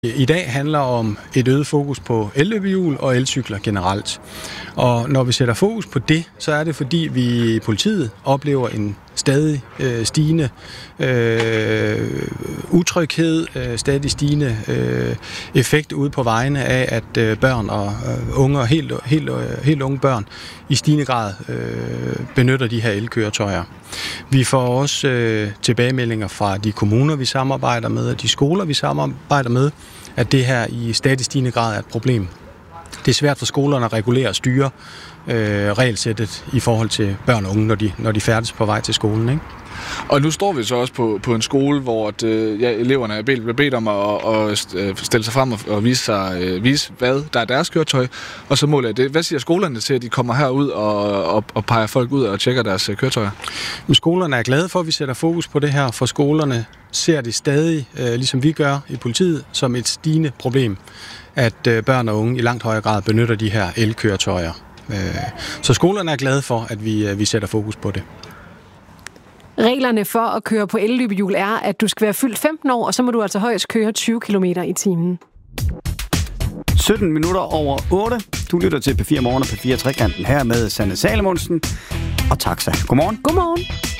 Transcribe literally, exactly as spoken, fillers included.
I dag handler om et øget fokus på elløbehjul og elcykler generelt. Og når vi sætter fokus på det, så er det fordi vi i politiet oplever en stadig øh, stigende øh, utryghed, øh, stadig stigende øh, effekt ude på vejene af, at øh, børn og øh, unge og helt, helt, helt unge børn i stigende grad øh, benytter de her elkøretøjer. Vi får også øh, tilbagemeldinger fra de kommuner, vi samarbejder med, og de skoler, vi samarbejder med, at det her i stadig stigende grad er et problem. Det er svært for skolerne at regulere og styre øh, regelsættet i forhold til børn og unge, når de, når de færdes på vej til skolen, ikke? Og nu står vi så også på, på en skole, hvor at, ja, eleverne er bedt, bedt om at, at stille sig frem og, og vise, sig, vise, hvad der er deres køretøj, og så måler det. Hvad siger skolerne til, at de kommer herud og, og, og peger folk ud og tjekker deres køretøjer? Men skolerne er glade for, at vi sætter fokus på det her, for skolerne ser det stadig, øh, ligesom vi gør i politiet, som et stigende problem, at øh, børn og unge i langt højere grad benytter de her elkøretøjer. Øh, så skolerne er glade for, at vi, øh, vi sætter fokus på det. Reglerne for at køre på elløbehjul er, at du skal være fyldt femten år, og så må du altså højst køre tyve kilometer i timen. sytten minutter over otte. Du lytter til P fire Morgen og P fire Trekanten her med Sanne Salomonsen og Taxa. Godmorgen. Godmorgen.